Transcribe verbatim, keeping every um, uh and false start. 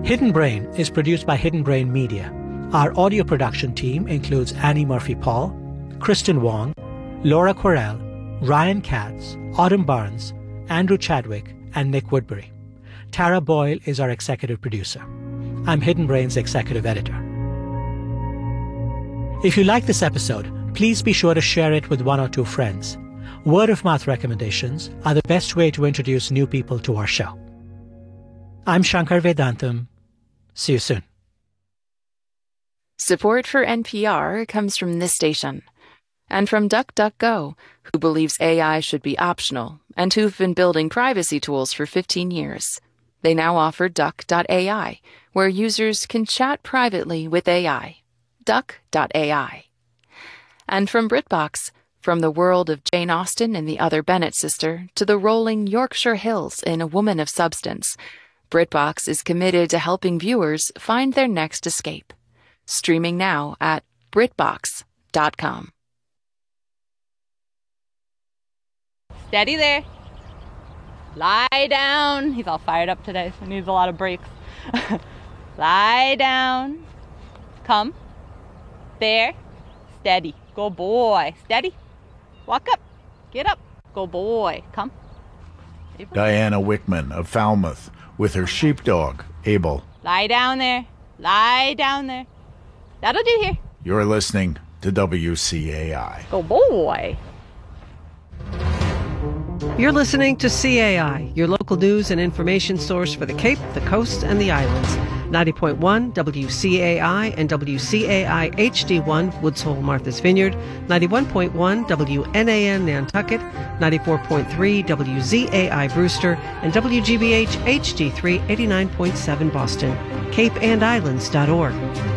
Hidden Brain is produced by Hidden Brain Media. Our audio production team includes Annie Murphy-Paul, Kristen Wong, Laura Querelle, Ryan Katz, Autumn Barnes, Andrew Chadwick, and Nick Woodbury. Tara Boyle is our executive producer. I'm Hidden Brain's executive editor. If you like this episode, please be sure to share it with one or two friends. Word-of-mouth recommendations are the best way to introduce new people to our show. I'm Shankar Vedantam. See you soon. Support for N P R comes from this station and from DuckDuckGo, who believes A I should be optional and who've been building privacy tools for fifteen years. They now offer Duck dot A I, where users can chat privately with A I. Duck dot A I. And from BritBox, from the world of Jane Austen and the Other Bennet sister to the rolling Yorkshire Hills in A Woman of Substance, BritBox is committed to helping viewers find their next escape. Streaming now at Britbox dot com. Steady there. Lie down. He's all fired up today, so he needs a lot of breaks. Lie down. Come. There. Steady. Go boy. Steady. Walk up. Get up. Go boy. Come. Abel. Diana Wickman of Falmouth with her sheepdog, Abel. Lie down there. Lie down there. That'll do here. You're listening to W C A I. Go boy. You're listening to C A I, your local news and information source for the Cape, the Coast, and the Islands. ninety point one W C A I and W C A I H D one, Woods Hole, Martha's Vineyard, ninety-one point one W N A N Nantucket, ninety-four point three W Z A I Brewster, and W G B H H D three eighty-nine point seven Boston. Cape and Islands dot org.